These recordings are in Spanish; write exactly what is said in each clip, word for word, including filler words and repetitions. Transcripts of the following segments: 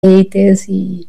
aceites y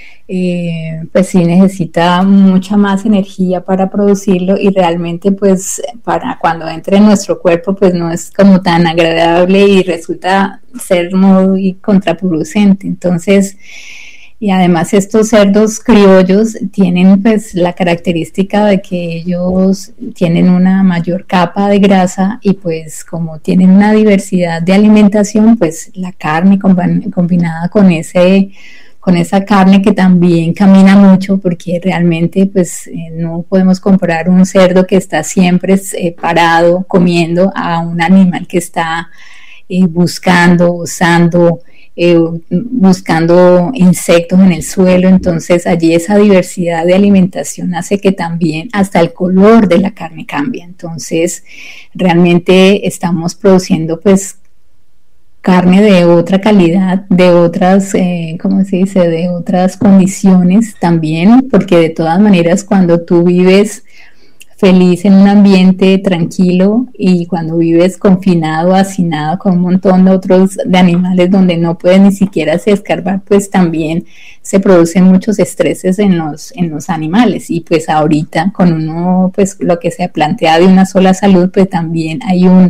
eh, pues sí necesita mucha más energía para producirlo y realmente pues para cuando entre en nuestro cuerpo pues no es como tan agradable y resulta ser muy contraproducente. Entonces, y además estos cerdos criollos tienen pues la característica de que ellos tienen una mayor capa de grasa y pues como tienen una diversidad de alimentación, pues la carne combinada con ese con esa carne que también camina mucho porque realmente pues eh, no podemos comprar un cerdo que está siempre eh, parado comiendo a un animal que está eh, buscando, usando, eh, buscando insectos en el suelo. Entonces allí esa diversidad de alimentación hace que también hasta el color de la carne cambie. Entonces realmente estamos produciendo pues carne de otra calidad, de otras, eh, ¿cómo se dice?, de otras condiciones también, porque de todas maneras cuando tú vives feliz en un ambiente tranquilo y cuando vives confinado, hacinado con un montón de otros de animales donde no puedes ni siquiera se escarbar, pues también se producen muchos estreses en los, en los animales. Y pues ahorita con uno, pues lo que se plantea de una sola salud, pues también hay un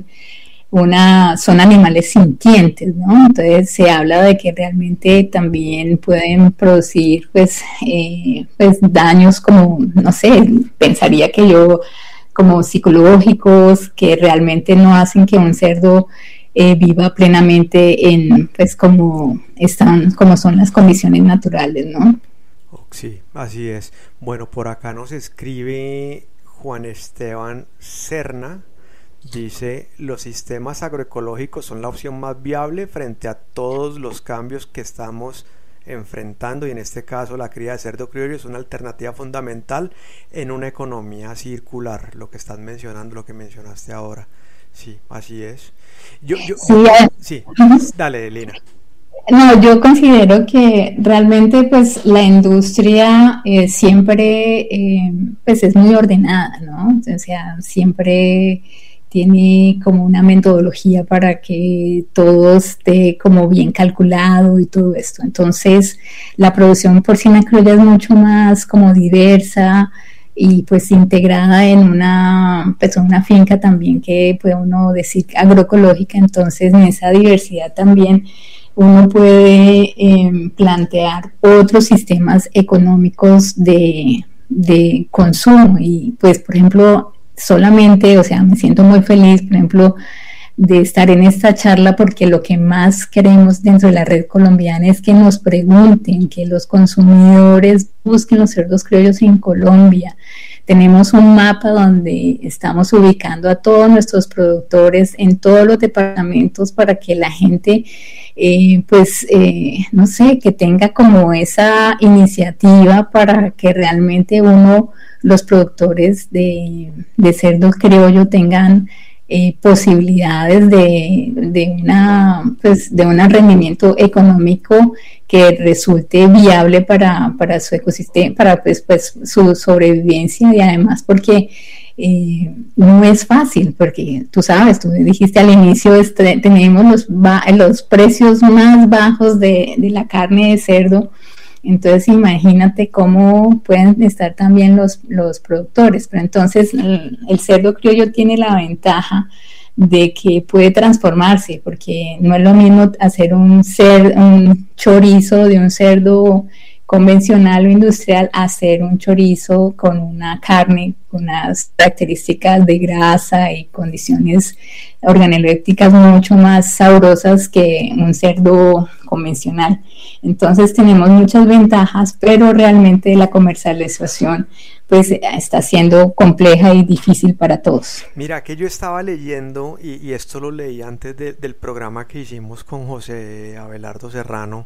una, son animales sintientes, ¿no? Entonces se habla de que realmente también pueden producir pues, eh, pues daños como, no sé, pensaría que yo como psicológicos que realmente no hacen que un cerdo eh, viva plenamente en pues como están, como son las condiciones naturales, ¿no? Sí, así es. Bueno, por acá nos escribe Juan Esteban Serna. Dice, los sistemas agroecológicos son la opción más viable frente a todos los cambios que estamos enfrentando y en este caso la cría de cerdo criollo es una alternativa fundamental en una economía circular, lo que estás mencionando, lo que mencionaste ahora. Sí, así es. Yo, yo, Sí, yo, eh, sí, dale, Lina. no, yo considero que realmente pues la industria eh, siempre eh, pues es muy ordenada, ¿no? O sea, siempre tiene como una metodología para que todo esté como bien calculado y todo esto. Entonces, la producción porcina criolla es mucho más como diversa y pues integrada en una, pues una finca también que puede uno decir agroecológica. Entonces, en esa diversidad también uno puede eh, plantear otros sistemas económicos de, de consumo y pues, por ejemplo, solamente, o sea, me siento muy feliz, por ejemplo, de estar en esta charla porque lo que más queremos dentro de la red colombiana es que nos pregunten, que los consumidores busquen los cerdos criollos en Colombia. Tenemos un mapa donde estamos ubicando a todos nuestros productores en todos los departamentos para que la gente, eh, pues, eh, no sé, que tenga como esa iniciativa para que realmente uno, los productores de, de cerdo criollo tengan Eh, posibilidades de, de una pues de un rendimiento económico que resulte viable para, para su ecosistema, para pues, pues su sobrevivencia y además porque eh, no es fácil, porque tú sabes, tú dijiste al inicio, este, tenemos los, los precios más bajos de, de la carne de cerdo. Entonces imagínate cómo pueden estar también los, los productores. Pero entonces el, el cerdo criollo tiene la ventaja de que puede transformarse, porque no es lo mismo hacer un, cer, un chorizo de un cerdo convencional o industrial a hacer un chorizo con una carne, con unas características de grasa y condiciones organolépticas mucho más sabrosas que un cerdo convencional. Entonces tenemos muchas ventajas, pero realmente la comercialización pues está siendo compleja y difícil para todos. Mira, que yo estaba leyendo, y, y esto lo leí antes de, del programa que hicimos con José Abelardo Serrano,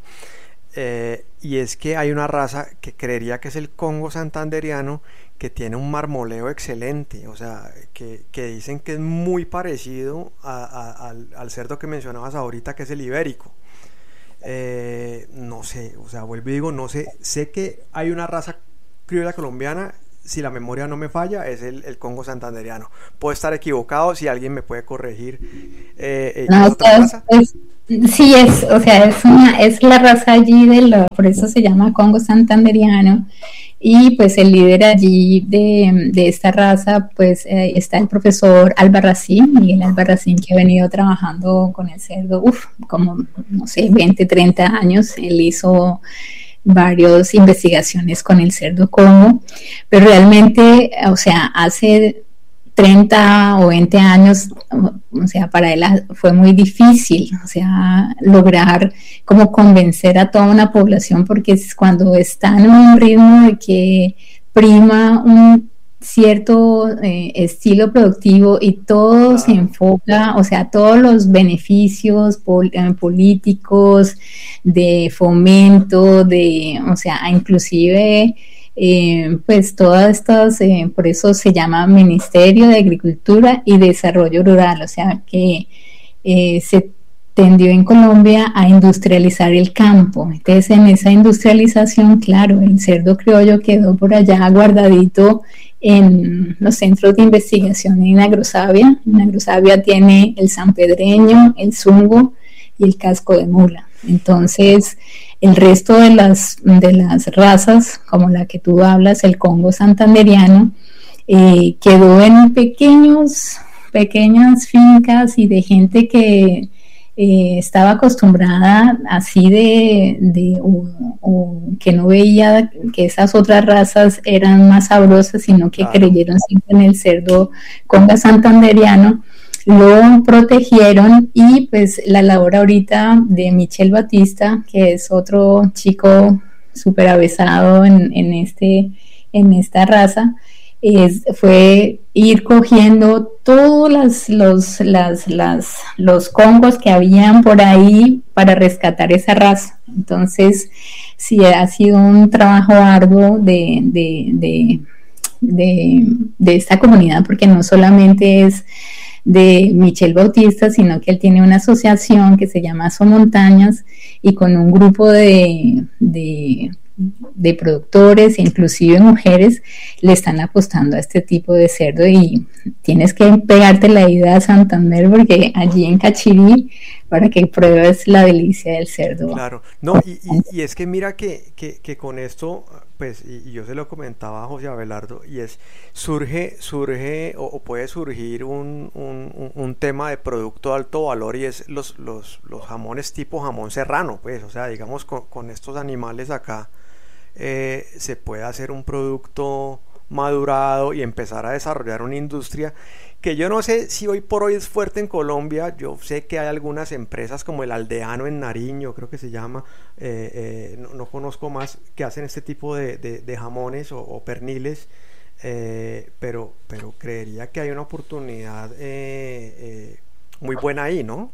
eh, y es que hay una raza que creería que es el Congo santanderiano, que tiene un marmoleo excelente, o sea, que, que dicen que es muy parecido a, a, al, al cerdo que mencionabas ahorita, que es el ibérico. Eh, no sé, o sea, vuelvo y digo, no sé, sé que hay una raza criolla colombiana si la memoria no me falla, es el, el Congo santandereano. Puedo estar equivocado, si alguien me puede corregir. Eh, no, ¿Es otra raza? Es, sí, es, o sea, es, una, es la raza allí, de lo, por eso se llama Congo santandereano. Y pues el líder allí de, de esta raza, pues eh, está el profesor Albarracín, Miguel Albarracín, que ha venido trabajando con el cerdo, uff, como, no sé, veinte, treinta años. Él hizo varias investigaciones con el cerdo Congo, pero realmente, o sea, hace treinta o veinte años, o sea, para él fue muy difícil, o sea, lograr como convencer a toda una población, porque es cuando están en un ritmo de que prima un cierto eh, estilo productivo y todo se enfoca, o sea, todos los beneficios pol- eh, políticos, de fomento, de, o sea, inclusive Eh, pues todas estas, eh, por eso se llama Ministerio de Agricultura y Desarrollo Rural, o sea que eh, se tendió en Colombia a industrializar el campo. Entonces en esa industrialización, claro, el cerdo criollo quedó por allá guardadito en los centros de investigación en Agrosavia. En Agrosavia tiene el sanpedreño, el zungo y el casco de mula. Entonces el resto de las, de las razas, como la que tú hablas, el Congo santandereano, eh, quedó en pequeños, pequeñas fincas y de gente que eh, estaba acostumbrada así de, de o, o que no veía que esas otras razas eran más sabrosas, sino que creyeron siempre en el cerdo Congo santandereano. Lo protegieron y pues la labor ahorita de Michel Batista, que es otro chico súper avesado en, en, este, en esta raza, es, fue ir cogiendo todos las, los, las, las, los congos que habían por ahí para rescatar esa raza. Entonces sí ha sido un trabajo arduo de, de, de, de, de esta comunidad, porque no solamente es de Michel Bautista, sino que él tiene una asociación que se llama Somontañas y con un grupo de, de, de productores e inclusive mujeres le están apostando a este tipo de cerdo, y tienes que pegarte la ida a Santander, porque allí en Cachirí, para que pruebes la delicia del cerdo. Claro, no, y, y, y es que mira que, que, que con esto, pues, y, y yo se lo comentaba a José Abelardo, y es, surge, surge, o, o puede surgir un, un, un tema de producto de alto valor, y es los, los, los jamones tipo jamón serrano, pues, o sea, digamos, con, con estos animales acá, eh, se puede hacer un producto madurado y empezar a desarrollar una industria que yo no sé si hoy por hoy es fuerte en Colombia. Yo sé que hay algunas empresas como el Aldeano en Nariño, creo que se llama, eh, eh, no, no conozco más, que hacen este tipo de, de, de jamones o, o perniles, eh, pero, pero creería que hay una oportunidad eh, eh, muy buena ahí, ¿no?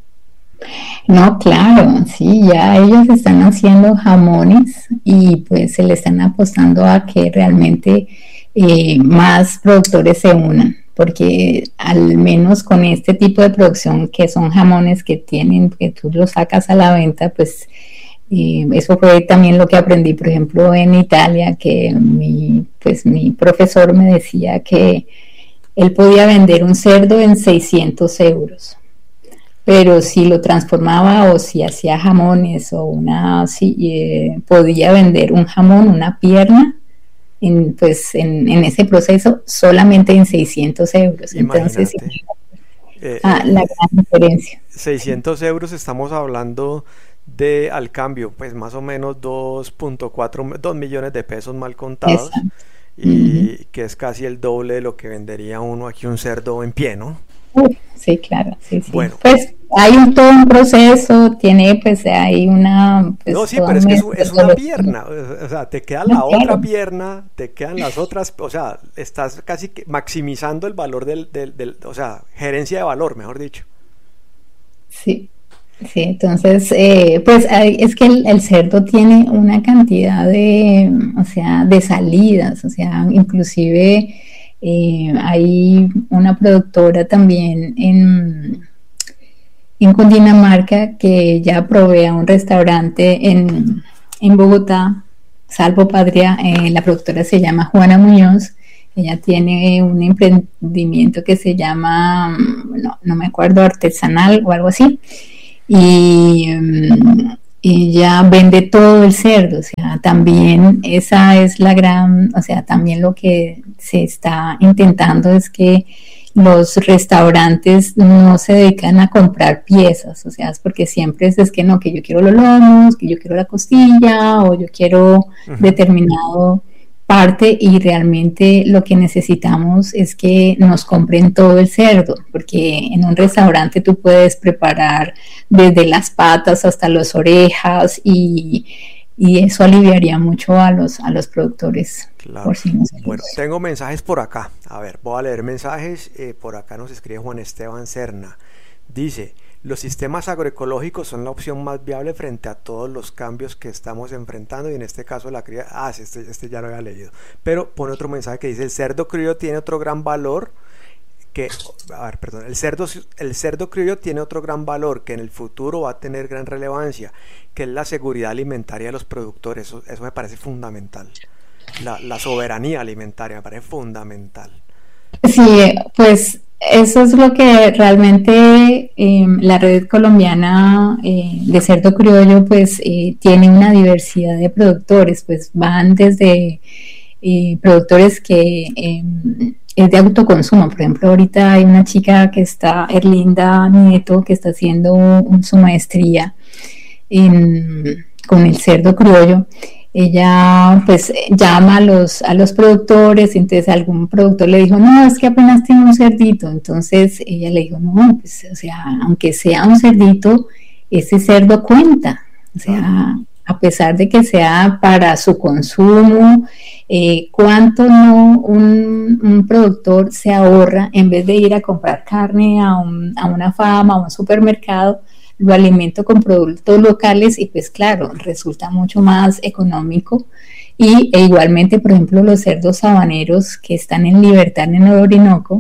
No, claro, sí, ya ellos están haciendo jamones y pues se le están apostando a que realmente eh, más productores se unan, porque al menos con este tipo de producción, que son jamones que tienen, que tú los sacas a la venta, pues eh, eso fue también lo que aprendí, por ejemplo, en Italia, que mi, pues mi profesor me decía que él podía vender un cerdo en seiscientos euros. Pero si lo transformaba o si hacía jamones o una, si, eh, podía vender un jamón, una pierna, en, pues en, en ese proceso solamente en seiscientos euros. Imagínate. Entonces, eh, ah, eh, la gran diferencia. seiscientos euros, estamos hablando de, al cambio, pues más o menos dos punto cuatro, dos millones de pesos mal contados. Exacto. Y uh-huh. que es casi el doble de lo que vendería uno aquí un cerdo en pie, ¿no? Sí, claro, sí, sí. Bueno. Pues hay un, todo un proceso, tiene pues hay una... Pues, no, sí, pero es que es, es una pierna, o sea, te queda la no, otra claro. pierna, te quedan las otras, o sea, estás casi que maximizando el valor del, del, del, o sea, gerencia de valor, mejor dicho. Sí, sí, entonces, eh, pues hay, es que el, el cerdo tiene una cantidad de, o sea, de salidas, o sea, inclusive... Eh, hay una productora también en, en Cundinamarca que ya provee a un restaurante en, en Bogotá, Salvo Patria. Eh, la productora se llama Juana Muñoz Ella tiene un emprendimiento que se llama, no, no me acuerdo, artesanal o algo así. Y um, ella vende todo el cerdo, o sea, también esa es la gran, o sea, también lo que se está intentando es que los restaurantes no se dedican a comprar piezas, o sea, es porque siempre es, es que no, que yo quiero los lomos, que yo quiero la costilla o yo quiero uh-huh. determinado parte, y realmente lo que necesitamos es que nos compren todo el cerdo, porque en un restaurante tú puedes preparar desde las patas hasta las orejas y, y eso aliviaría mucho a los, a los productores. Claro. Porcinos. Bueno, tengo mensajes por acá. A ver, voy a leer mensajes. Eh, por acá nos escribe Juan Esteban Serna. Dice: los sistemas agroecológicos son la opción más viable frente a todos los cambios que estamos enfrentando, y en este caso la cría... Ah, este, este ya lo había leído. Pero pone otro mensaje que dice: el cerdo criollo tiene otro gran valor que... A ver, perdón. El cerdo, el cerdo criollo tiene otro gran valor que en el futuro va a tener gran relevancia, que es la seguridad alimentaria de los productores. Eso, eso me parece fundamental. La, la soberanía alimentaria me parece fundamental. Sí, pues eso es lo que realmente eh, la red colombiana eh, de cerdo criollo pues eh, tiene una diversidad de productores, pues van desde eh, productores que eh, es de autoconsumo. Por ejemplo, ahorita hay una chica que está, Erlinda Nieto, que está haciendo un, su maestría en, con el cerdo criollo. Ella pues llama a los, a los productores, entonces algún productor le dijo, no, es que apenas tiene un cerdito, entonces ella le dijo, no, pues o sea, aunque sea un cerdito, ese cerdo cuenta, o sea, a pesar de que sea para su consumo, eh, cuánto no un, un productor se ahorra en vez de ir a comprar carne a, un, a una fama, a un supermercado, lo alimento con productos locales y pues claro, resulta mucho más económico. Y e igualmente, por ejemplo, los cerdos sabaneros que están en libertad en el Orinoco,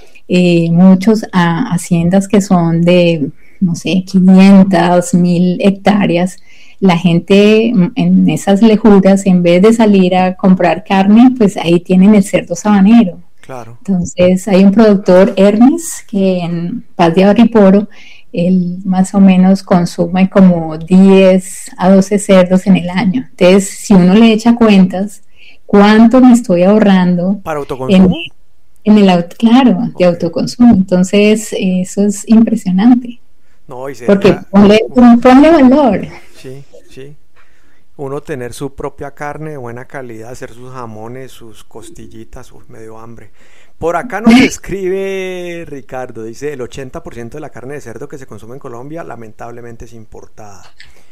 eh, muchas haciendas que son de, no sé, quinientas, mil hectáreas, la gente en esas lejuras, en vez de salir a comprar carne, pues ahí tienen el cerdo sabanero. Claro. Entonces hay un productor, Hermes, que en Paz de Abriporo, él más o menos consume como diez a doce cerdos en el año. Entonces, si uno le echa cuentas, ¿cuánto me estoy ahorrando? ¿Para autoconsumo? En, en el auto, claro, okay. De autoconsumo. Entonces, eso es impresionante. No, y se porque ponle, ponle valor. Sí, sí. Uno tener su propia carne de buena calidad, hacer sus jamones, sus costillitas, uf, me dio hambre. Por acá nos escribe Ricardo, dice: el ochenta por ciento de la carne de cerdo que se consume en Colombia lamentablemente es importada.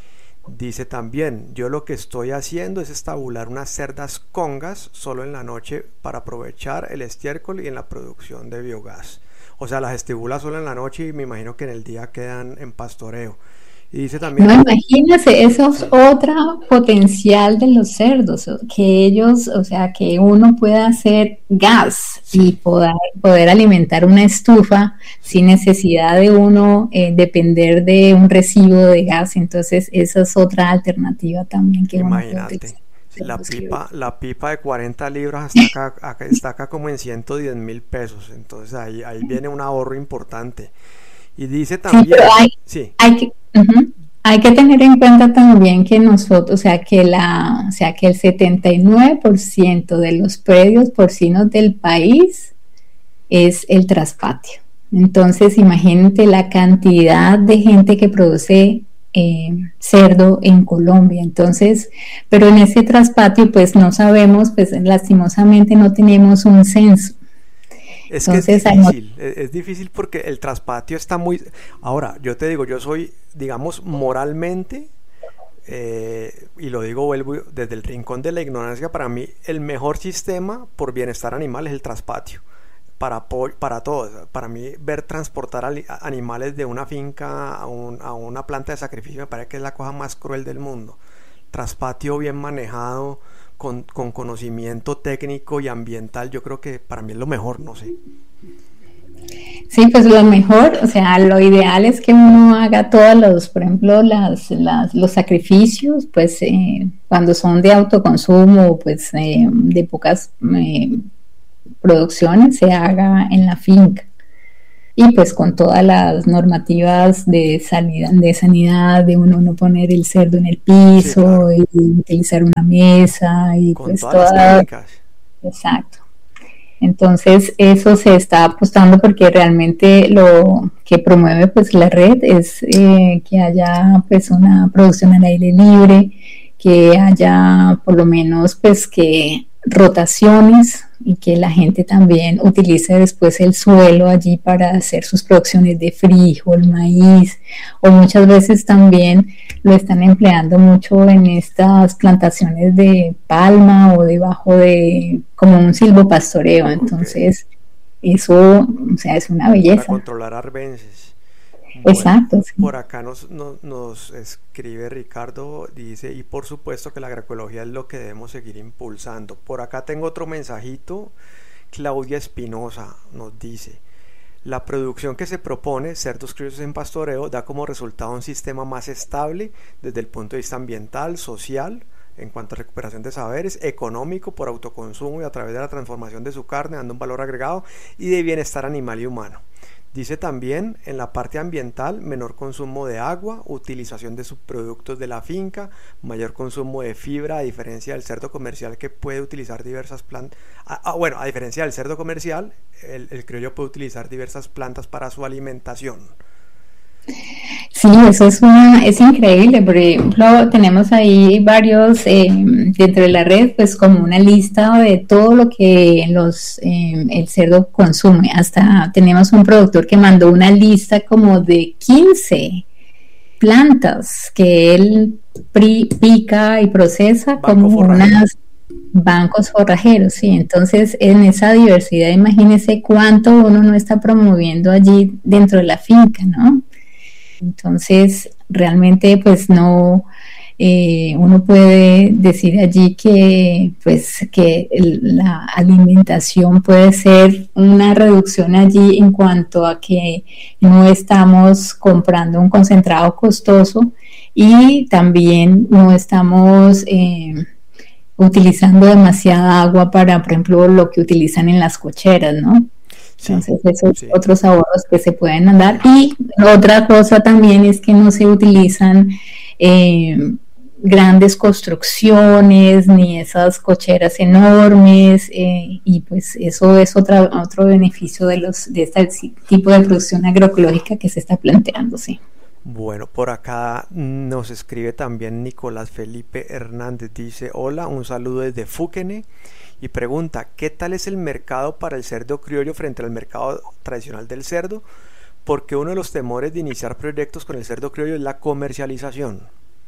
Dice también: yo lo que estoy haciendo es estabular unas cerdas congas solo en la noche para aprovechar el estiércol y en la producción de biogás. O sea, las estibula solo en la noche y me imagino que en el día quedan en pastoreo. Y dice también... No, imagínese, eso es otra potencial de los cerdos, que ellos, o sea, que uno pueda hacer gas y poder, poder alimentar una estufa sin necesidad de uno eh, depender de un recibo de gas. Entonces, esa es otra alternativa también que imagínate. Uno puede La pipa, la pipa de cuarenta libras está acá, acá, está acá como en ciento diez mil pesos, entonces ahí, ahí viene un ahorro importante. Y dice también... Sí, pero hay, sí. hay, que, uh-huh, hay que tener en cuenta también que nosotros, o sea, que la, o sea, que el setenta y nueve por ciento de los predios porcinos del país es el traspatio. Entonces, imagínate la cantidad de gente que produce eh, cerdo en Colombia. Entonces, pero en ese traspatio, pues no sabemos, pues lastimosamente no tenemos un censo. Es que Entonces, es difícil, hay... es difícil porque el traspatio está muy... Ahora, yo te digo, yo soy, digamos, moralmente, eh, y lo digo vuelvo desde el rincón de la ignorancia, para mí el mejor sistema por bienestar animal es el traspatio, para, para todos. Para mí ver transportar a, animales de una finca a, un, a una planta de sacrificio me parece que es la cosa más cruel del mundo. Traspatio bien manejado, Con, con conocimiento técnico y ambiental, yo creo que para mí es lo mejor, no sé. Sí, pues lo mejor, o sea, lo ideal es que uno haga todos los, por ejemplo, las, las, los sacrificios, pues eh, cuando son de autoconsumo, pues eh, de pocas, eh, producción se haga en la finca. Y pues con todas las normativas de sanidad, de sanidad, de uno no poner el cerdo en el Sí, claro. piso y utilizar una mesa y Con pues todas las todas, técnicas. exacto. Entonces eso se está apostando porque realmente lo que promueve pues la red es eh, que haya pues una producción al aire libre, que haya por lo menos pues que rotaciones y que la gente también utilice después el suelo allí para hacer sus producciones de frijol, maíz, o muchas veces también lo están empleando mucho en estas plantaciones de palma o debajo de como un silvopastoreo. Ok. Entonces eso, o sea, es una Para belleza. controlar arbences. Bueno, Exacto, sí. por acá nos, nos, nos escribe Ricardo, dice, y por supuesto que la agroecología es lo que debemos seguir impulsando. Por acá tengo otro mensajito. Claudia Espinosa nos dice, la producción que se propone, cerdos criollos en pastoreo, da como resultado un sistema más estable desde el punto de vista ambiental, social, en cuanto a recuperación de saberes, económico por autoconsumo y a través de la transformación de su carne, dando un valor agregado, y de bienestar animal y humano. Dice también en la parte ambiental, menor consumo de agua, utilización de subproductos de la finca, mayor consumo de fibra, a diferencia del cerdo comercial que puede utilizar diversas plantas. Ah, ah, bueno, a diferencia del cerdo comercial, el, el criollo puede utilizar diversas plantas para su alimentación. Sí, eso es una, es increíble. Por ejemplo, tenemos ahí varios eh, dentro de la red, pues como una lista de todo lo que los eh, el cerdo consume. Hasta tenemos un productor que mandó una lista como de quince plantas que él pri, pica y procesa Banco como forrajero. unas bancos forrajeros, sí. Entonces, en esa diversidad, imagínese cuánto uno no está promoviendo allí dentro de la finca, ¿no? Entonces, realmente, pues no, eh, uno puede decir allí que, pues, que el, la alimentación puede ser una reducción allí en cuanto a que no estamos comprando un concentrado costoso y también no estamos eh, utilizando demasiada agua para, por ejemplo, lo que utilizan en las cocheras, ¿no? Sí, Entonces, esos sí. otros ahorros que se pueden andar. Y otra cosa también es que no se utilizan eh, grandes construcciones ni esas cocheras enormes eh, y pues eso es otra, otro beneficio de, los, de este tipo de producción agroecológica que se está planteando, sí. Bueno, por acá nos escribe también Nicolás Felipe Hernández. Dice, hola, un saludo desde Fuquene. Y pregunta, ¿qué tal es el mercado para el cerdo criollo frente al mercado tradicional del cerdo? Porque uno de los temores de iniciar proyectos con el cerdo criollo es la comercialización.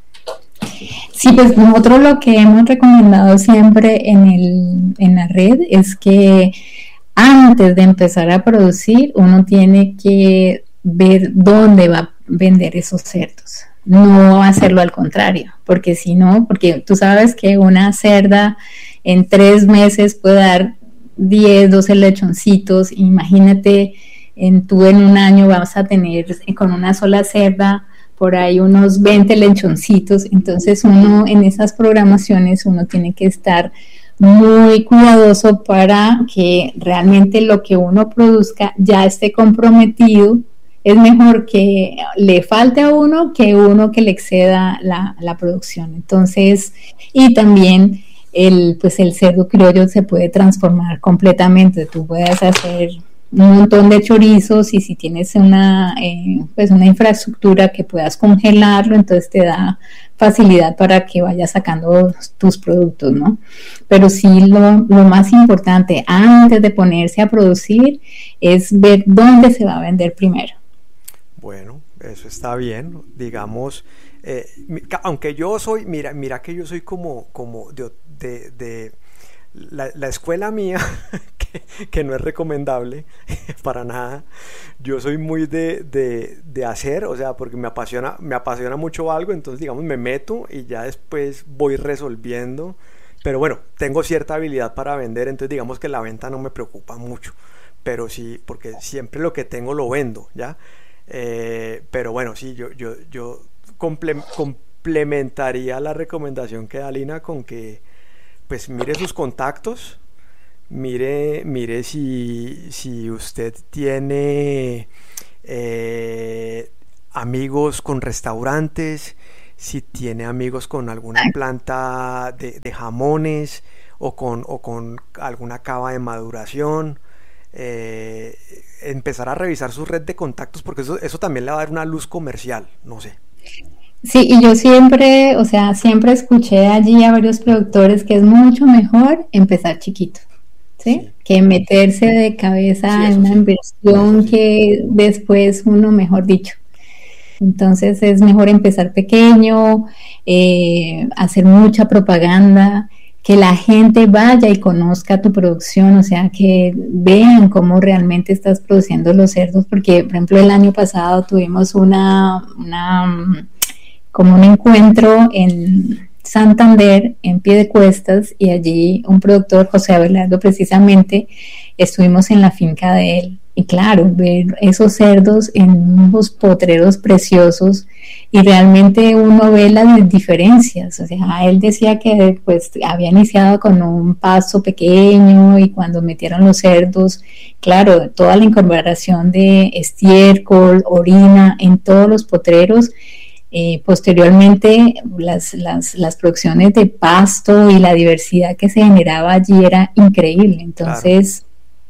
Sí, pues nosotros lo que hemos recomendado siempre en, el, en la red es que antes de empezar a producir uno tiene que ver dónde va a vender esos cerdos, no hacerlo al contrario, porque si no, porque tú sabes que una cerda en tres meses puede dar diez, doce lechoncitos, imagínate, en, tú en un año vas a tener con una sola cerda por ahí unos veinte lechoncitos, entonces uno en esas programaciones uno tiene que estar muy cuidadoso para que realmente lo que uno produzca ya esté comprometido. Es mejor que le falte a uno que uno que le exceda la, la producción. Entonces, y también el, pues el cerdo criollo se puede transformar completamente. Tú puedes hacer un montón de chorizos y si tienes una, eh, pues una infraestructura que puedas congelarlo, entonces te da facilidad para que vayas sacando tus productos, ¿no? Pero sí lo, lo más importante antes de ponerse a producir es ver dónde se va a vender primero. Bueno, eso está bien, digamos, eh, aunque yo soy, mira, mira que yo soy como, como de, de, de la, la escuela mía, que, que no es recomendable para nada. Yo soy muy de, de, de hacer, o sea, porque me apasiona, me apasiona mucho algo, entonces digamos me meto y ya después voy resolviendo. Pero bueno, tengo cierta habilidad para vender, entonces digamos que la venta no me preocupa mucho. Pero sí, porque siempre lo que tengo lo vendo, ¿ya? Eh, pero bueno, sí, yo, yo, yo comple complementaría la recomendación que da Lina con que pues mire sus contactos, Mire, mire si, si usted tiene eh, amigos con restaurantes, si tiene amigos con alguna planta de, de jamones o con, o con alguna cava de maduración. Eh, empezar a revisar su red de contactos porque eso, eso también le va a dar una luz comercial, no sé. Sí, y yo siempre, o sea, siempre escuché allí a varios productores que es mucho mejor empezar chiquito, ¿sí? Sí, Que meterse de sí, cabeza en eso una sí, eso inversión sí, que después uno, mejor dicho. Entonces es mejor empezar pequeño, eh, hacer mucha propaganda, que la gente vaya y conozca tu producción, o sea, que vean cómo realmente estás produciendo los cerdos, porque por ejemplo el año pasado tuvimos una, una como un encuentro en Santander, en Piedecuestas, y allí un productor, José Abelardo precisamente, estuvimos en la finca de él. Y claro, ver esos cerdos en unos potreros preciosos y realmente uno ve las diferencias. O sea, él decía que pues había iniciado con un pasto pequeño y cuando metieron los cerdos, claro, toda la incorporación de estiércol, orina en todos los potreros. Eh, posteriormente, las, las, las producciones de pasto y la diversidad que se generaba allí era increíble. claro. Entonces,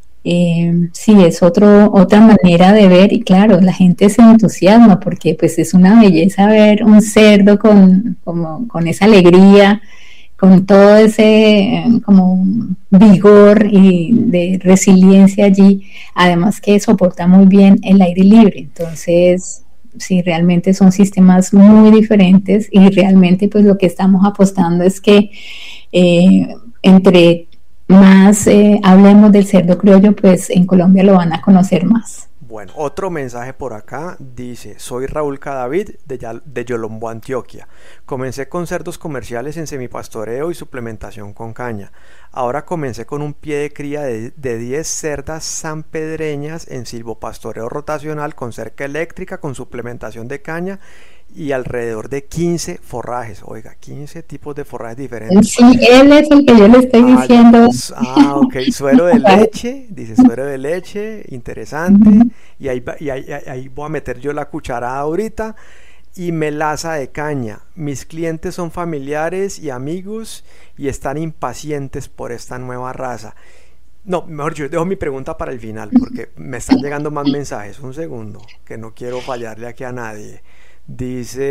eh, sí, es otro, otra manera de ver y claro, la gente se entusiasma porque pues es una belleza ver un cerdo con, como, con esa alegría, con todo ese eh, como vigor y de resiliencia allí, además que soporta muy bien el aire libre. Entonces, sí, realmente son sistemas muy diferentes y realmente pues lo que estamos apostando es que eh, entre más eh, hablemos del cerdo criollo, pues en Colombia lo van a conocer más. Bueno, otro mensaje por acá dice: soy Raúl Cadavid de, Yal- de Yolombo, Antioquia. Comencé con cerdos comerciales en semipastoreo y suplementación con caña. Ahora comencé con un pie de cría de, de diez cerdas sanpedreñas en silvopastoreo rotacional con cerca eléctrica, con suplementación de caña y alrededor de quince forrajes. Oiga, quince tipos de forrajes diferentes. Sí, él es el que yo le estoy Ah, ya. diciendo. S- Ah, ok. Suero de leche, dice suero de leche, interesante. Y ahí, va- y ahí, ahí- ahí voy a meter yo la cucharada ahorita. Y melaza de caña. Mis clientes son familiares y amigos y están impacientes por esta nueva raza. No, mejor yo dejo mi pregunta para el final porque me están llegando más mensajes. Un segundo, que no quiero fallarle aquí a nadie. Dice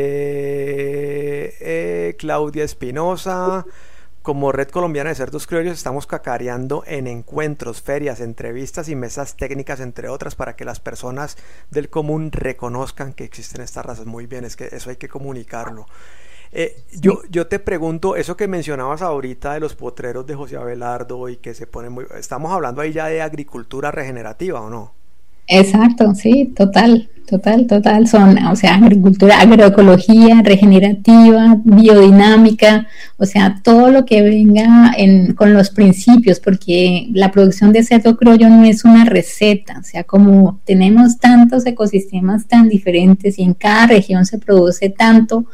eh, Claudia Espinosa: como Red Colombiana de Cerdos Criollos estamos cacareando en encuentros, ferias, entrevistas y mesas técnicas, entre otras, para que las personas del común reconozcan que existen estas razas. Muy bien, es que eso hay que comunicarlo. Eh, yo, yo te pregunto, eso que mencionabas ahorita de los potreros de José Abelardo y que se ponen muy... Estamos hablando ahí ya de agricultura regenerativa, ¿o no? Exacto, sí, total, total, total. Son, o sea, agricultura, agroecología, regenerativa, biodinámica, o sea, todo lo que venga en, con los principios, porque la producción de cerdo criollo no es una receta, o sea, como tenemos tantos ecosistemas tan diferentes y en cada región se produce tanto,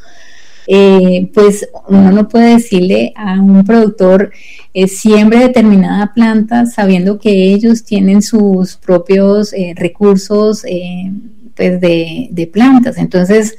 eh, pues uno no puede decirle a un productor eh, siembre determinada planta sabiendo que ellos tienen sus propios eh, recursos eh, pues de, de, plantas. Entonces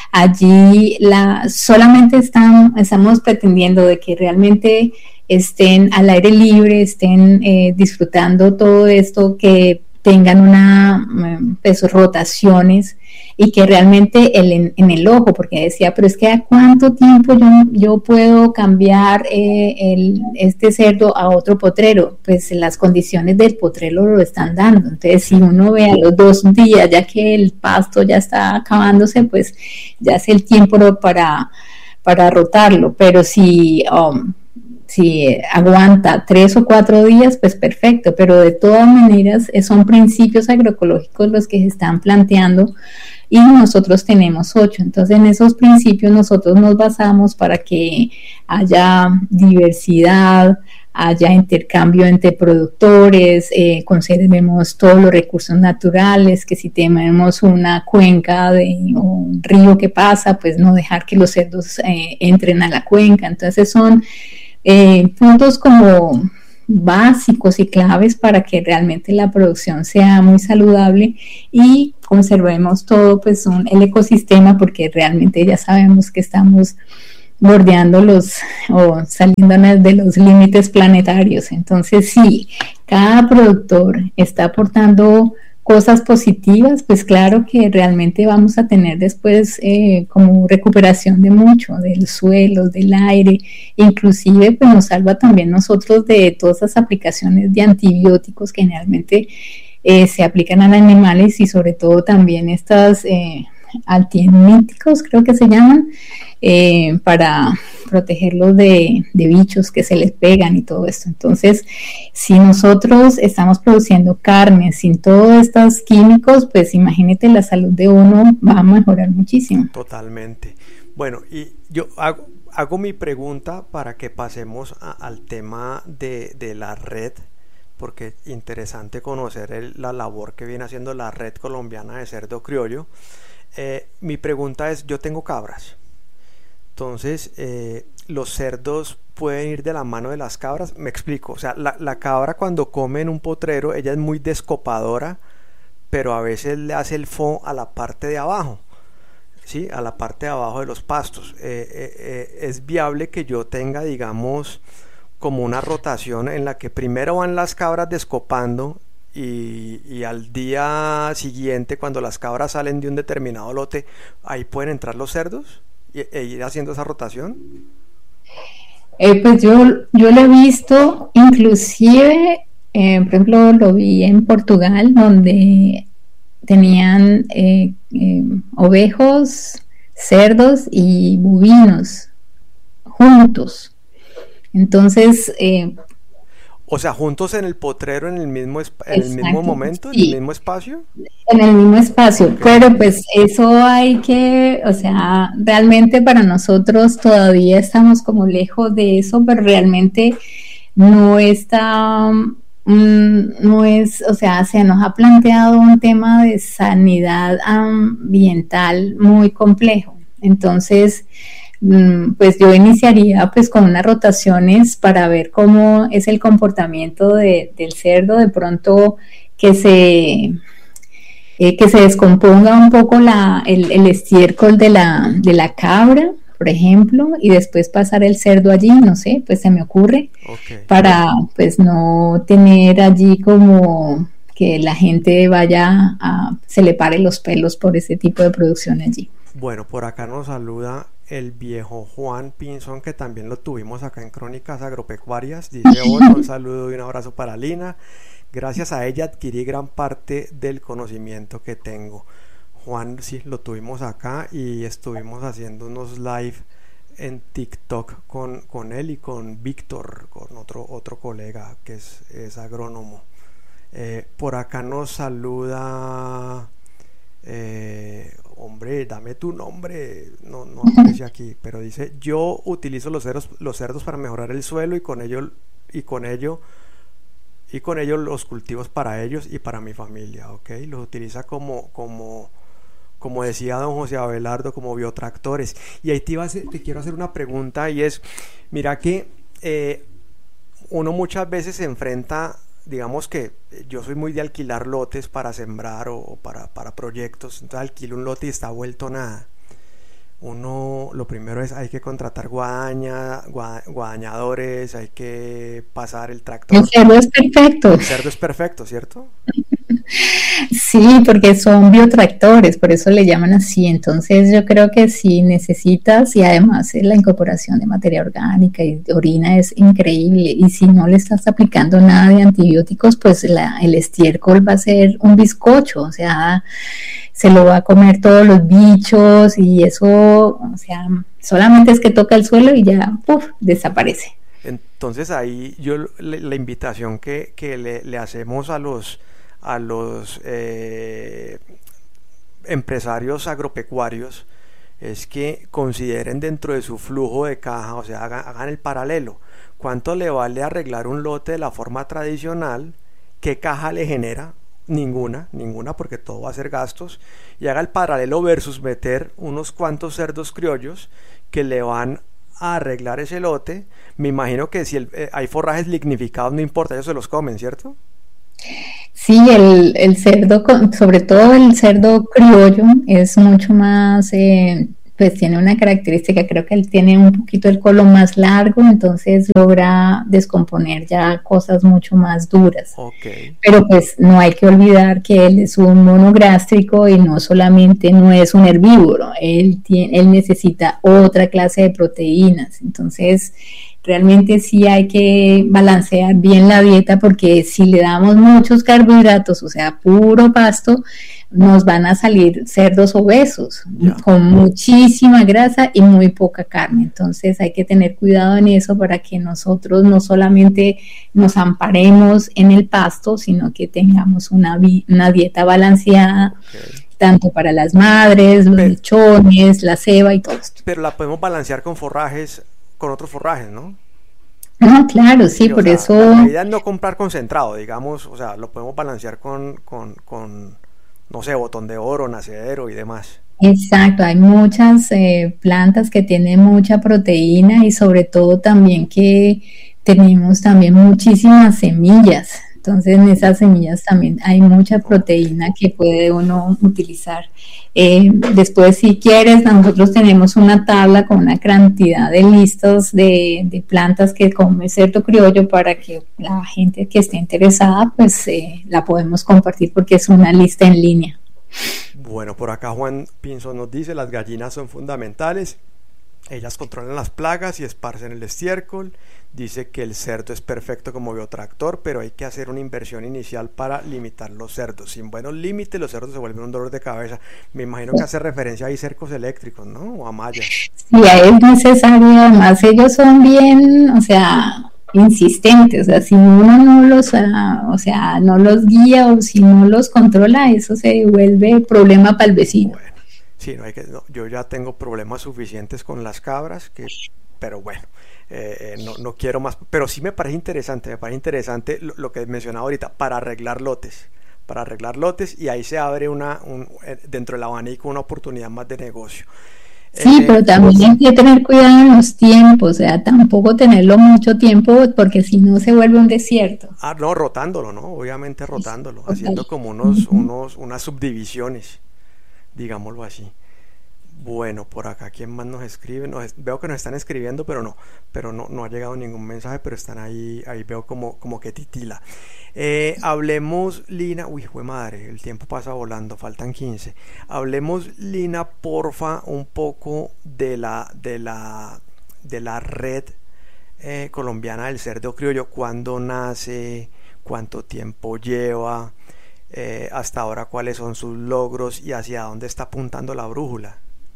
allí la, solamente están, estamos pretendiendo de que realmente estén al aire libre, estén eh, disfrutando todo esto, que tengan una pues, rotaciones y que realmente el, en, en el ojo, porque decía, pero es que a cuánto tiempo yo, yo puedo cambiar eh, el, este cerdo a otro potrero, pues las condiciones del potrero lo están dando. Entonces si uno ve a los dos días, ya que el pasto ya está acabándose, pues ya es el tiempo para, para rotarlo, pero si... Um, si aguanta tres o cuatro días, pues perfecto, pero de todas maneras son principios agroecológicos los que se están planteando y nosotros tenemos ocho. Entonces en esos principios nosotros nos basamos para que haya diversidad, haya intercambio entre productores, eh, conservemos todos los recursos naturales, que si tenemos una cuenca de, o un río que pasa, pues no dejar que los cerdos eh, entren a la cuenca. Entonces son... Eh, puntos como básicos y claves para que realmente la producción sea muy saludable y conservemos todo, pues un, el ecosistema, porque realmente ya sabemos que estamos bordeando los o saliendo de los límites planetarios. Entonces, sí, cada productor está aportando cosas positivas, pues claro que realmente vamos a tener después eh, como recuperación de mucho, del suelo, del aire, inclusive pues nos salva también nosotros de todas esas aplicaciones de antibióticos que generalmente eh, se aplican a animales y sobre todo también estas eh, antiemíticos, creo que se llaman, eh, para protegerlos de, de bichos que se les pegan y todo esto. Entonces, si nosotros estamos produciendo carne sin todos estos químicos, pues imagínate, la salud de uno va a mejorar muchísimo. Totalmente. Bueno, y yo hago, hago mi pregunta para que pasemos a, al tema de, de la red, porque es interesante conocer el, la labor que viene haciendo la Red Colombiana de Cerdo Criollo. Eh, mi pregunta es, yo tengo cabras, entonces eh, los cerdos pueden ir de la mano de las cabras. Me explico, o sea, la, la cabra cuando come en un potrero, ella es muy descopadora, pero a veces le hace el fo a la parte de abajo, ¿sí? A la parte de abajo de los pastos. Eh, eh, eh, es viable que yo tenga, digamos, como una rotación en la que primero van las cabras descopando Y, y al día siguiente, cuando las cabras salen de un determinado lote, ahí pueden entrar los cerdos e, e ir haciendo esa rotación. Eh, pues yo, yo lo he visto, inclusive, eh, por ejemplo, lo vi en Portugal, donde tenían eh, eh, ovejos, cerdos y bovinos juntos. Entonces, eh, O sea, juntos en el potrero, en el mismo, en el mismo momento, sí, en el mismo espacio. En el mismo espacio, Okay. Pero pues eso hay que, o sea, realmente para nosotros todavía estamos como lejos de eso, pero realmente no está, um, no es, o sea, se nos ha planteado un tema de sanidad ambiental muy complejo. Entonces, pues yo iniciaría pues con unas rotaciones para ver cómo es el comportamiento de, del cerdo, de pronto que se eh, que se descomponga un poco la, el, el estiércol de la, de la cabra, por ejemplo, y después pasar el cerdo allí, no sé, pues se me ocurre, Okay. para pues no tener allí como que la gente vaya a, se le pare los pelos por ese tipo de producción allí. Bueno, por acá nos saluda el viejo Juan Pinzón, que también lo tuvimos acá en Crónicas Agropecuarias. Dice: hola, un saludo y un abrazo para Lina. Gracias a ella adquirí gran parte del conocimiento que tengo. Juan, sí, lo tuvimos acá y estuvimos haciendo unos live en TikTok con, con él y con Víctor, con otro, otro colega que es, es agrónomo. Eh, por acá nos saluda... Eh, hombre, dame tu nombre, no, no aparece aquí, pero dice: yo utilizo los cerdos, los cerdos para mejorar el suelo y con ello y con ello y con ello los cultivos para ellos y para mi familia, ¿ok? Los utiliza como como como decía don José Abelardo, como biotractores. Y ahí te, iba a hacer, te quiero hacer una pregunta, y es, mira que eh, uno muchas veces se enfrenta, digamos que yo soy muy de alquilar lotes para sembrar o para, para proyectos, entonces alquilo un lote y está vuelto nada. Uno, lo primero es, hay que contratar guadaña, guada, guadañadores, hay que pasar el tractor. El cerdo es perfecto. El cerdo es perfecto, ¿cierto? Sí, porque son biotractores, por eso le llaman así. Entonces yo creo que si necesitas, y además la incorporación de materia orgánica y de orina es increíble, y si no le estás aplicando nada de antibióticos, pues la, el estiércol va a ser un bizcocho, o sea, se lo va a comer todos los bichos, y eso, o sea, solamente es que toca el suelo y ya, ¡puf!, desaparece. Entonces ahí yo la invitación que, que le, le hacemos a los a los eh, empresarios agropecuarios es que consideren dentro de su flujo de caja, o sea, hagan, hagan el paralelo. ¿Cuánto le vale arreglar un lote de la forma tradicional? ¿Qué caja le genera? Ninguna, ninguna, porque todo va a ser gastos. Y haga el paralelo versus meter unos cuantos cerdos criollos que le van a arreglar ese lote, me imagino que si el, eh, hay forrajes lignificados, no importa, ellos se los comen, ¿cierto? Sí, el, el cerdo, con- sobre todo el cerdo criollo, es mucho más, eh, pues tiene una característica, creo que él tiene un poquito el colon más largo, entonces logra descomponer ya cosas mucho más duras. Ok. Pero pues no hay que olvidar que él es un monogástrico y no solamente no es un herbívoro, él, tiene, él necesita otra clase de proteínas. Entonces, realmente sí hay que balancear bien la dieta porque si le damos muchos carbohidratos, o sea, puro pasto, nos van a salir cerdos obesos Ya. con muchísima grasa y muy poca carne. Entonces hay que tener cuidado en eso para que nosotros no solamente nos amparemos en el pasto, sino que tengamos una, vi- una dieta balanceada, Ok. tanto para las madres, los Pero, lechones, la ceba y todo esto. pero la podemos balancear con forrajes, con otros forrajes, ¿no? No, claro, sí, Sí, o por sea, la, la eso. idea es no comprar concentrado, digamos, o sea, lo podemos balancear con, con, con no sé, botón de oro, nacedero y demás. Exacto, hay muchas eh, plantas que tienen mucha proteína y sobre todo también que tenemos también muchísimas semillas. Entonces en esas semillas también hay mucha Ok. proteína que puede uno utilizar. Eh, después, si quieres, nosotros tenemos una tabla con una cantidad de listas de, de plantas que come cerdo criollo para que la gente que esté interesada, pues eh, la podemos compartir porque es una lista en línea. Bueno, por acá Juan Pinzo nos dice, las gallinas son fundamentales. Ellas controlan las plagas y esparcen el estiércol. Dice que el cerdo es perfecto como biotractor, pero hay que hacer una inversión inicial para limitar los cerdos. Sin buenos límites, los cerdos se vuelven un dolor de cabeza. Me imagino que hace referencia a cercos eléctricos, ¿no? O a mallas. Sí, es necesario, además ellos son bien, o sea, insistentes, o sea, si uno no los, ah, o sea, no los guía o si no los controla, eso se vuelve problema para el vecino. Bueno, sí, no hay que, no, yo ya tengo problemas suficientes con las cabras, que, pero bueno, eh, eh, no, no quiero más. Pero sí me parece interesante, me parece interesante lo, lo que mencionaba ahorita, para arreglar lotes. Para arreglar lotes y ahí se abre una, un, eh, dentro del abanico una oportunidad más de negocio. Sí, Eh, pero también hay que tener cuidado en los tiempos, o sea, tampoco tenerlo mucho tiempo porque si no se vuelve un desierto. ah, no, rotándolo, ¿no? Obviamente rotándolo, Total. haciendo como unos, Ujú. unos, unas subdivisiones, digámoslo así. Bueno, por acá, ¿quién más nos escribe? Nos es- veo que nos están escribiendo, pero no, pero no, no ha llegado ningún mensaje, pero están ahí, ahí veo como, como que titila. Eh, hablemos, Lina, uy, fue madre, el tiempo pasa volando, faltan quince. Hablemos, Lina, porfa, un poco de la, de la, de la red eh, colombiana del cerdo criollo, cuándo nace, cuánto tiempo lleva, eh, hasta ahora cuáles son sus logros y hacia dónde está apuntando la brújula.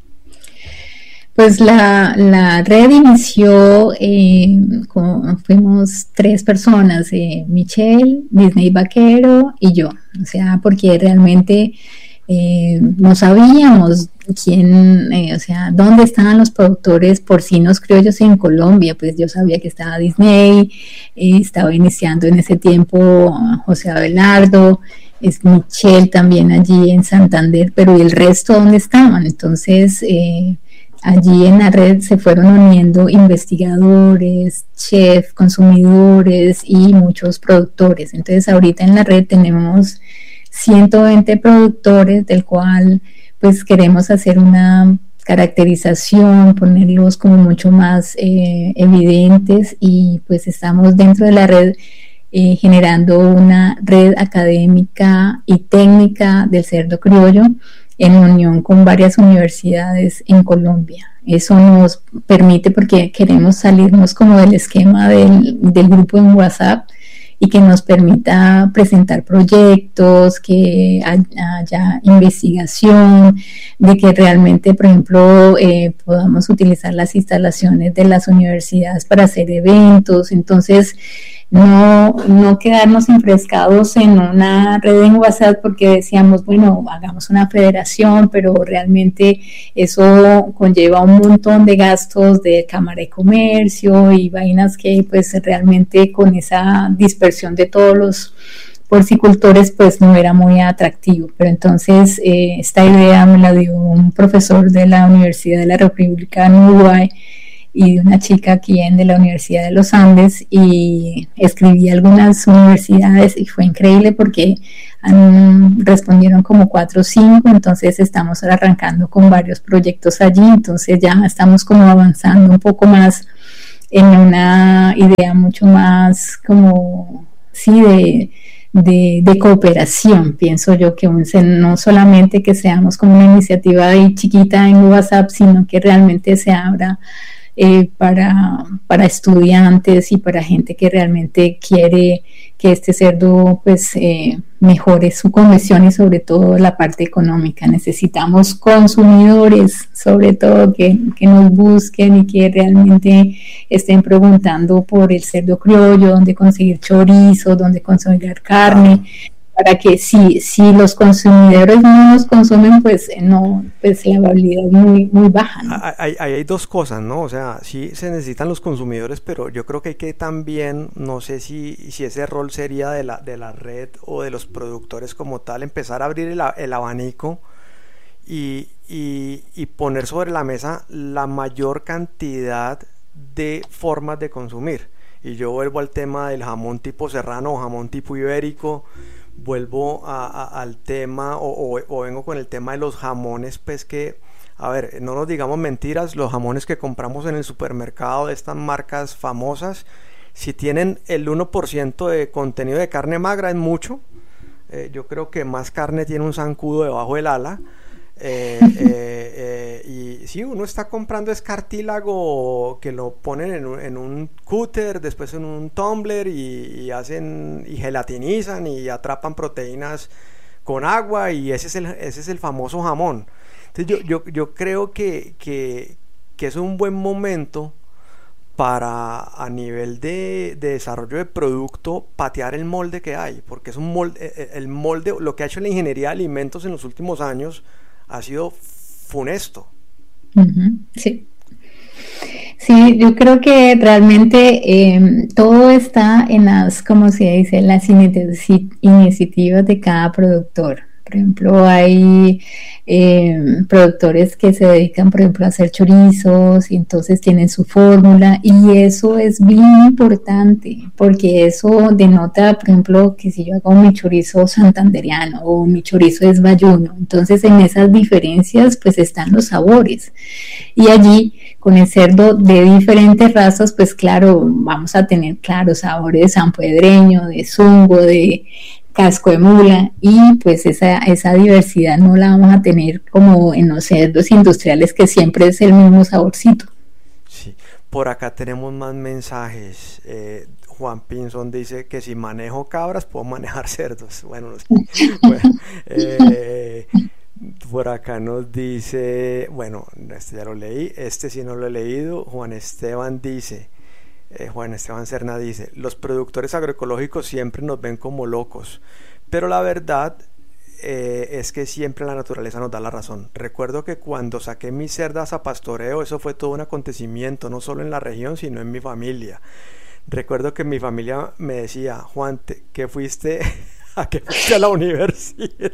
Pues la, la red inició, eh, con, fuimos tres personas, eh, Michelle, Disney Vaquero y yo, o sea, porque realmente eh, no sabíamos quién, eh, o sea, dónde estaban los productores porcinos criollos en Colombia, pues yo sabía que estaba Disney, eh, estaba iniciando en ese tiempo José Abelardo, es Michelle también allí en Santander, pero ¿y el resto dónde estaban? Entonces, eh, allí en la red se fueron uniendo investigadores, chefs, consumidores y muchos productores. Entonces ahorita en la red tenemos ciento veinte productores, del cual pues queremos hacer una caracterización, ponerlos como mucho más eh, evidentes y pues estamos dentro de la red eh, generando una red académica y técnica del cerdo criollo en unión con varias universidades en Colombia. Eso nos permite, porque queremos salirnos como del esquema del, del grupo en WhatsApp y que nos permita presentar proyectos, que haya investigación, de que realmente, por ejemplo, eh, podamos utilizar las instalaciones de las universidades para hacer eventos. Entonces, no, no quedarnos enfrescados en una red en WhatsApp porque decíamos, bueno, hagamos una federación, pero realmente eso conlleva un montón de gastos de Cámara de Comercio y vainas que pues realmente con esa dispersión de todos los porcicultores pues no era muy atractivo. Pero entonces eh, esta idea me la dio un profesor de la Universidad de la República en Uruguay y de una chica aquí en de la Universidad de los Andes, y escribí a algunas universidades y fue increíble porque um, respondieron como cuatro o cinco, entonces estamos arrancando con varios proyectos allí, entonces ya estamos como avanzando un poco más en una idea mucho más como, sí, de... De, de cooperación, pienso yo, que un, no solamente que seamos como una iniciativa ahí chiquita en WhatsApp, sino que realmente se abra eh, para, para estudiantes y para gente que realmente quiere que este cerdo pues eh, mejore su condición y sobre todo la parte económica. Necesitamos consumidores, sobre todo que, que nos busquen y que realmente estén preguntando por el cerdo criollo, dónde conseguir chorizo, dónde conseguir carne, para que si, si los consumidores no los consumen, pues no, pues la viabilidad es muy, muy baja, ¿no? Hay, hay, hay dos cosas, ¿no? O sea, sí se necesitan los consumidores, pero yo creo que hay que también, no sé si, si ese rol sería de la, de la red o de los productores como tal, empezar a abrir el, el abanico y, y, y poner sobre la mesa la mayor cantidad de formas de consumir. Y yo vuelvo al tema del jamón tipo serrano o jamón tipo ibérico, vuelvo a, a, al tema o, o, o vengo con el tema de los jamones, pues que, a ver, no nos digamos mentiras, los jamones que compramos en el supermercado de estas marcas famosas, si tienen el uno por ciento de contenido de carne magra es mucho. Eh, yo creo que más carne tiene un zancudo debajo del ala. Eh, eh, eh, y sí, uno está comprando es cartílago que lo ponen en un, en un cúter, después en un tumbler y, y hacen y gelatinizan y atrapan proteínas con agua y ese es el, ese es el famoso jamón. Entonces yo, yo, yo creo que, que, que es un buen momento para a nivel de, de desarrollo de producto patear el molde que hay, porque es un molde, el molde, lo que ha hecho la ingeniería de alimentos en los últimos años ha sido funesto. Uh-huh, sí. Sí, yo creo que realmente eh, todo está en las, como se dice, las iniciativas de cada productor. Por ejemplo, hay eh, productores que se dedican, por ejemplo, a hacer chorizos y entonces tienen su fórmula y eso es bien importante porque eso denota, por ejemplo, que si yo hago mi chorizo santandereano o mi chorizo es bayuno, entonces en esas diferencias pues están los sabores y allí con el cerdo de diferentes razas, pues claro, vamos a tener claros sabores de sanpedreño, de zungo, de casco de mula y pues esa, esa diversidad no la vamos a tener como en los cerdos industriales que siempre es el mismo saborcito. Sí, por acá tenemos más mensajes. eh, Juan Pinzón dice que si manejo cabras puedo manejar cerdos. Bueno, no sé. bueno eh, por acá nos dice, bueno, este ya lo leí, este sí no lo he leído. Juan Esteban dice Eh, Juan Esteban Serna dice, los productores agroecológicos siempre nos ven como locos, pero la verdad eh, es que siempre la naturaleza nos da la razón. Recuerdo que cuando saqué mis cerdas a pastoreo, eso fue todo un acontecimiento, no solo en la región, sino en mi familia. Recuerdo que mi familia me decía, Juan, te, ¿qué fuiste? ¿A qué fuiste a la universidad?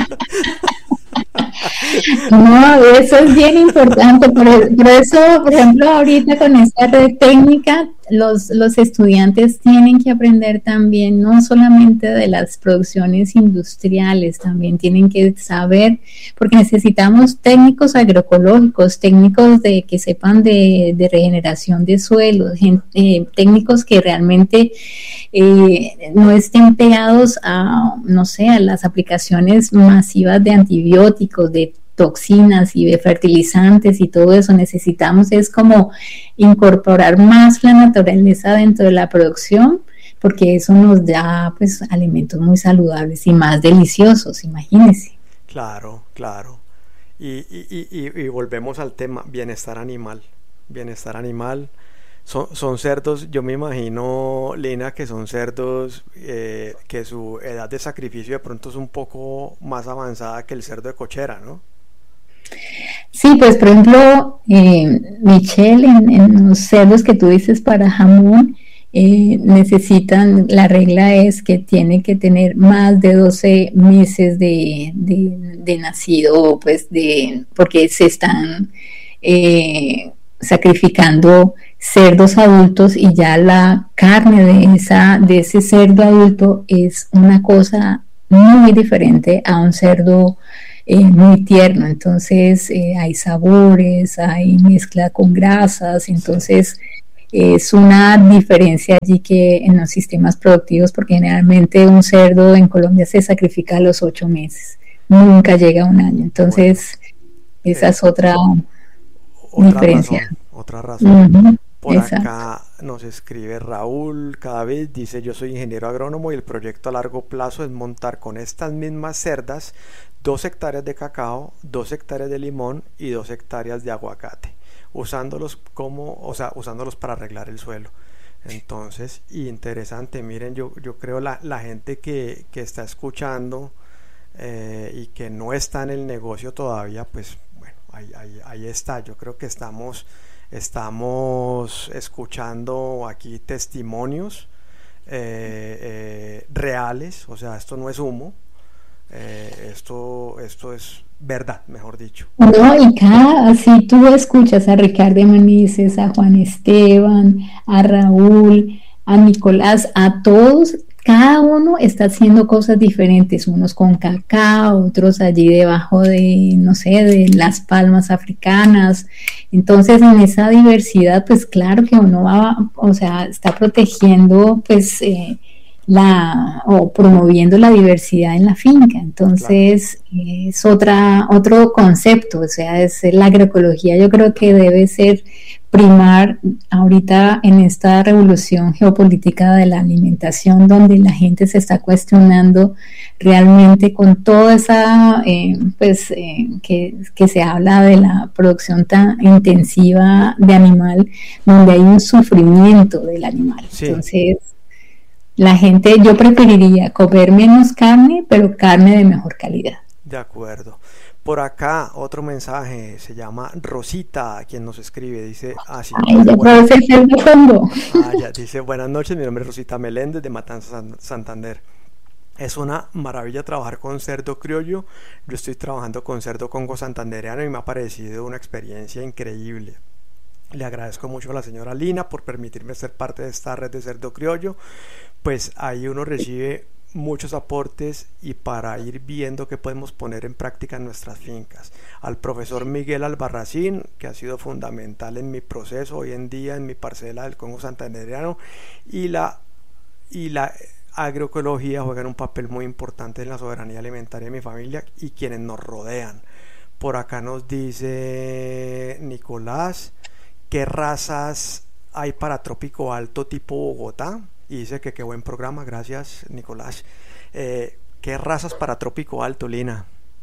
No, eso es bien importante, por, por eso, por ejemplo, ahorita con esta red técnica, los, los estudiantes tienen que aprender también, no solamente de las producciones industriales, también tienen que saber, porque necesitamos técnicos agroecológicos, técnicos de que sepan de, de regeneración de suelos, gente, eh, técnicos que realmente eh, no estén pegados a, no sé, a las aplicaciones masivas de antibióticos, de toxinas y de fertilizantes y todo eso. Necesitamos es como incorporar más la naturaleza dentro de la producción porque eso nos da pues alimentos muy saludables y más deliciosos, imagínense. Claro, claro. Y, y, y, y volvemos al tema bienestar animal. Bienestar animal. Son, son cerdos, yo me imagino, Lina, que son cerdos eh, que su edad de sacrificio de pronto es un poco más avanzada que el cerdo de cochera, ¿no? Sí, pues por ejemplo, eh, Michelle, en, en los cerdos que tú dices para jamón, eh, necesitan, la regla es que tiene que tener más de doce meses de, de, de nacido, pues de, porque se están... Eh, sacrificando cerdos adultos y ya la carne de, esa, de ese cerdo adulto es una cosa muy diferente a un cerdo eh, muy tierno. Entonces eh, hay sabores, hay mezcla con grasas, entonces es una diferencia allí que en los sistemas productivos, porque generalmente un cerdo en Colombia se sacrifica a los ocho meses, nunca llega a un año. Entonces bueno, esa eh, es otra, otra diferencia. Razón, otra razón. Uh-huh. Por Exacto. Acá nos escribe Raúl cada vez, dice: yo soy ingeniero agrónomo y el proyecto a largo plazo es montar con estas mismas cerdas dos hectáreas de cacao, dos hectáreas de limón y dos hectáreas de aguacate, usándolos como, o sea, usándolos para arreglar el suelo. Entonces, interesante, miren, yo, yo creo la, la gente que, que está escuchando eh, y que no está en el negocio todavía, pues bueno, ahí, ahí, ahí está. Yo creo que estamos estamos escuchando aquí testimonios eh, eh, reales, o sea, esto no es humo, eh, esto, esto es verdad, mejor dicho. No, y cada, así tú escuchas a Ricardo Manises, a Juan Esteban, a Raúl, a Nicolás, a todos, cada uno está haciendo cosas diferentes, unos con cacao, otros allí debajo de, no sé, de las palmas africanas. Entonces, en esa diversidad, pues claro que uno va, o sea, está protegiendo, pues, eh, la o promoviendo la diversidad en la finca. Entonces, claro, es otra otro concepto, o sea, es la agroecología. Yo creo que debe ser primar ahorita en esta revolución geopolítica de la alimentación, donde la gente se está cuestionando realmente con toda esa, eh, pues, eh, que, que se habla de la producción tan intensiva de animal, donde hay un sufrimiento del animal. Sí. Entonces, la gente, yo preferiría comer menos carne, pero carne de mejor calidad. De acuerdo. Por acá otro mensaje, se llama Rosita, quien nos escribe, dice así. Ah, Ay, ya puedo ser el de fondo. Ah, ya, dice: buenas noches, mi nombre es Rosita Meléndez de Matanzas, Santander. Es una maravilla trabajar con cerdo criollo. Yo estoy trabajando con cerdo congo santandereano y me ha parecido una experiencia increíble. Le agradezco mucho a la señora Lina por permitirme ser parte de esta red de cerdo criollo, pues ahí uno recibe muchos aportes y para ir viendo qué podemos poner en práctica en nuestras fincas. Al profesor Miguel Albarracín, que ha sido fundamental en mi proceso hoy en día en mi parcela del Congo santandereano, y la, y la agroecología juegan un papel muy importante en la soberanía alimentaria de mi familia y quienes nos rodean. Por acá nos dice Nicolás: ¿qué razas hay para trópico alto tipo Bogotá? Y dice que qué buen programa, gracias Nicolás. Eh, ¿Qué razas para trópico alto, Lina?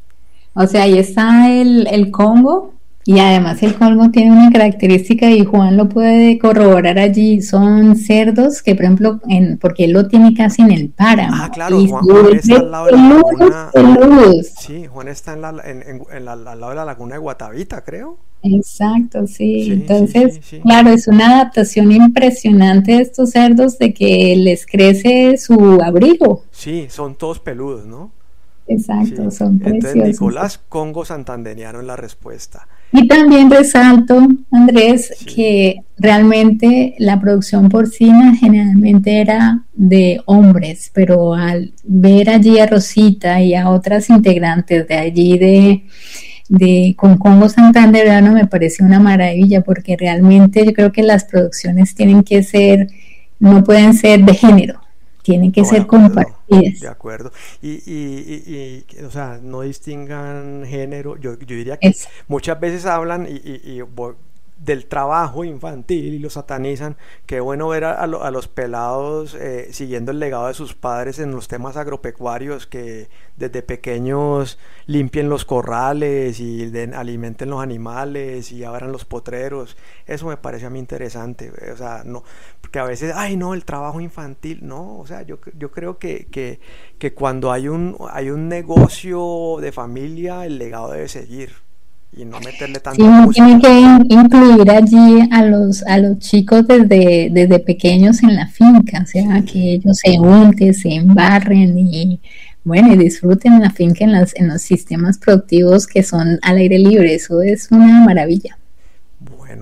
O sea, ahí está el, el Congo, y además el Congo tiene una característica, y Juan lo puede corroborar allí, son cerdos que, por ejemplo, en, porque él lo tiene casi en el páramo. Ah, claro, Juan, Juan está al lado de la laguna. Peludos. Sí, Juan está en la, en, en, en la, al lado de la laguna de Guatavita, creo. Exacto, sí. sí Entonces, sí, sí, sí. claro, es una adaptación impresionante de estos cerdos, de que les crece su abrigo. Sí, son todos peludos, ¿no? Exacto, sí. son preciosos. Entonces, Nicolás Congo santandereano en la respuesta. Y también resalto, Andrés, sí. que realmente la producción porcina generalmente era de hombres, pero al ver allí a Rosita y a otras integrantes de allí de... de con Congo santandereano, me parece una maravilla, porque realmente yo creo que las producciones tienen que ser, no pueden ser de género, tienen que no, ser acuerdo, compartidas. De acuerdo. Y, y, y, y, o sea, no distingan género. Yo, yo diría que es. muchas veces hablan y, y, y del trabajo infantil y lo satanizan. Qué bueno ver a, a, lo, a los pelados eh, siguiendo el legado de sus padres en los temas agropecuarios, que desde pequeños limpien los corrales y den, alimenten los animales y abran los potreros. Eso me parece a mí interesante, o sea, no, porque a veces, ay no, el trabajo infantil, no, o sea, yo, yo creo que, que, que cuando hay un, hay un negocio de familia, el legado debe seguir y no meterle tanto. Sí, uno tiene que incluir allí a los a los chicos desde, desde pequeños en la finca, o sea, sí. que ellos se unten, se embarren y bueno, y disfruten en la finca, en, las, en los sistemas productivos que son al aire libre. Eso es una maravilla. Bueno,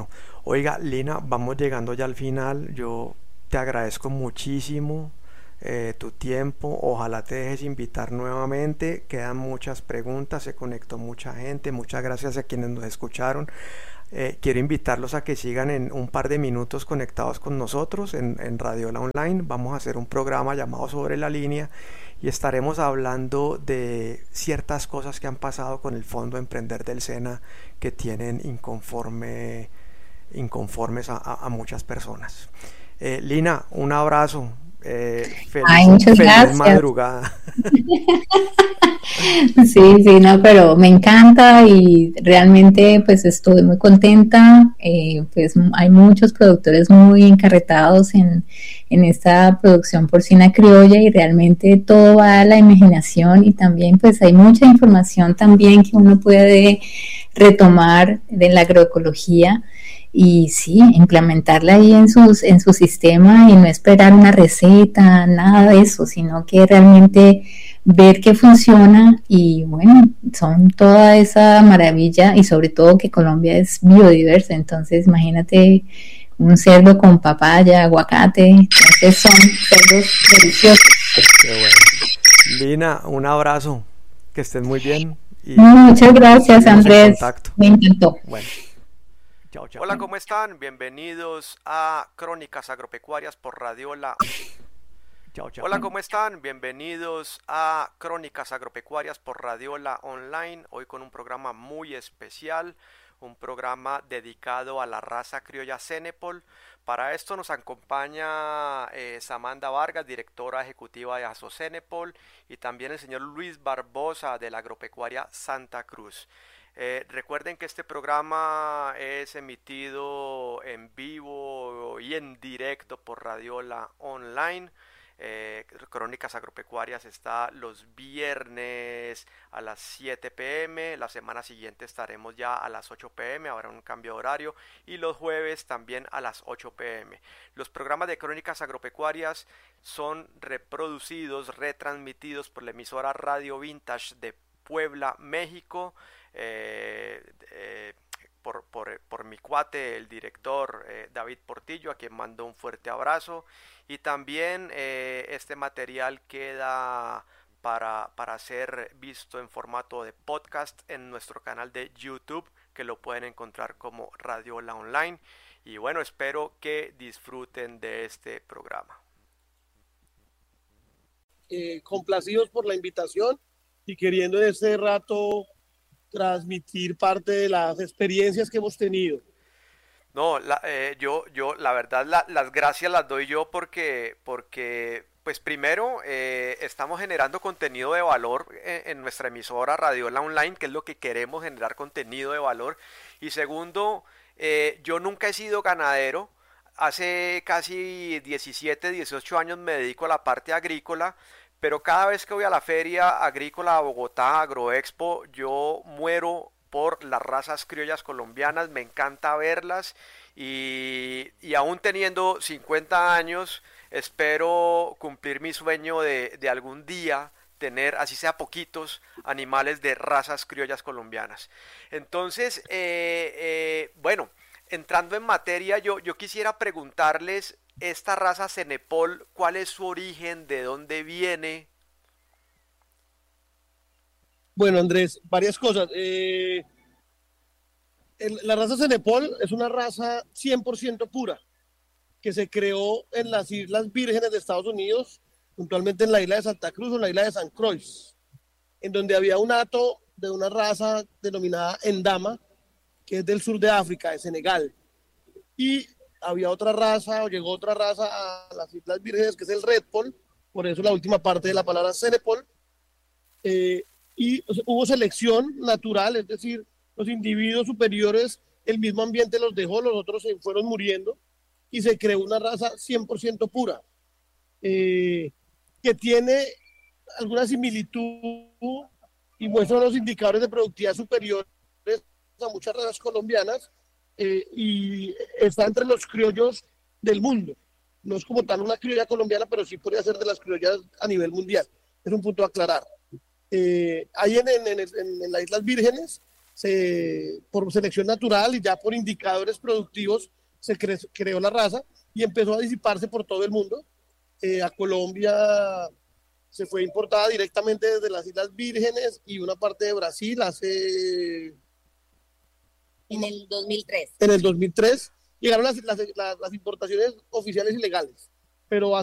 Oiga, Lina, vamos llegando ya al final. Yo te agradezco muchísimo eh, tu tiempo. Ojalá te dejes invitar nuevamente. Quedan muchas preguntas, se conectó mucha gente. Muchas gracias a quienes nos escucharon. Eh, quiero invitarlos a que sigan en un par de minutos conectados con nosotros en, en Radiola Online. Vamos a hacer un programa llamado Sobre la Línea y estaremos hablando de ciertas cosas que han pasado con el Fondo Emprender del SENA que tienen inconforme, inconformes a, a, a muchas personas. Eh, Lina, un abrazo. Eh, feliz, Ay, muchas feliz gracias. madrugada. Sí, sí, no, pero me encanta y realmente pues estoy muy contenta. Eh, pues hay muchos productores muy encarretados en, en esta producción porcina criolla y realmente todo va a la imaginación y también pues hay mucha información también que uno puede retomar de la agroecología y sí, implementarla ahí en sus, en su sistema y no esperar una receta, nada de eso, sino que realmente ver que funciona y bueno, son toda esa maravilla y sobre todo que Colombia es biodiversa, entonces imagínate un cerdo con papaya, aguacate, entonces son cerdos deliciosos. Qué bueno. Lina, un abrazo, que estés muy bien. Y muchas gracias, Andrés, me encantó. Bueno. Chao, chao. Hola, ¿cómo están? Bienvenidos a Crónicas Agropecuarias por Radiola. Chao, chao. Hola, ¿cómo están? Bienvenidos a Crónicas Agropecuarias por Radiola Online. Hoy con un programa muy especial, un programa dedicado a la raza criolla Cenepol. Para esto nos acompaña eh, Samantha Vargas, directora ejecutiva de ASOCenepol, y también el señor Luis Barbosa de la Agropecuaria Santa Cruz. Eh, recuerden que este programa es emitido en vivo y en directo por Radiola Online. Eh, Crónicas Agropecuarias está los viernes a las siete pe eme, la semana siguiente estaremos ya a las ocho pe eme, habrá un cambio de horario, y los jueves también a las ocho pe eme. Los programas de Crónicas Agropecuarias son reproducidos, retransmitidos por la emisora Radio Vintage de Puebla, México. Eh, eh, por, por, por mi cuate, el director eh, David Portillo, a quien mando un fuerte abrazo, y también eh, este material queda para, para ser visto en formato de podcast en nuestro canal de YouTube, que lo pueden encontrar como Radiola Online, y bueno, espero que disfruten de este programa. Eh, complacidos por la invitación y queriendo en este rato transmitir parte de las experiencias que hemos tenido. No, la, eh, yo, yo, la verdad, la, las gracias las doy yo porque, porque pues primero, eh, estamos generando contenido de valor en, en nuestra emisora Radiola Online, que es lo que queremos, generar contenido de valor. Y segundo, eh, yo nunca he sido ganadero. Hace casi diecisiete, dieciocho años me dedico a la parte agrícola. Pero cada vez que voy a la feria agrícola a Bogotá, Agroexpo, yo muero por las razas criollas colombianas, me encanta verlas y, y aún teniendo cincuenta años, espero cumplir mi sueño de, de algún día tener, así sea poquitos, animales de razas criollas colombianas. Entonces, eh, eh, bueno, entrando en materia, yo, yo quisiera preguntarles, esta raza Cenepol, ¿cuál es su origen? ¿De dónde viene? Bueno, Andrés, varias cosas. Eh, el, la raza Cenepol es una raza cien por ciento pura, que se creó en las Islas Vírgenes de Estados Unidos, puntualmente en la isla de Santa Cruz o en la isla de San Croix, en donde había un hato de una raza denominada Endama, que es del sur de África, de Senegal. Y había otra raza, o llegó otra raza a las Islas Vírgenes, que es el Redpol, por eso la última parte de la palabra Cenepol, eh, y o sea, hubo selección natural, es decir, los individuos superiores, el mismo ambiente los dejó, los otros se fueron muriendo, y se creó una raza cien por ciento pura, eh, que tiene alguna similitud y muestra unos indicadores de productividad superiores a muchas razas colombianas, Eh, y está entre los criollos del mundo. No es como tal una criolla colombiana, pero sí podría ser de las criollas a nivel mundial. Es un punto a aclarar. Eh, hay en, en, en, en las Islas Vírgenes se, por selección natural y ya por indicadores productivos se cre creó la raza y empezó a disiparse por todo el mundo. Eh, a Colombia se fue importada directamente desde las Islas Vírgenes y una parte de Brasil hace... En el dos mil tres. En el dos mil tres llegaron las, las, las, las importaciones oficiales y legales, pero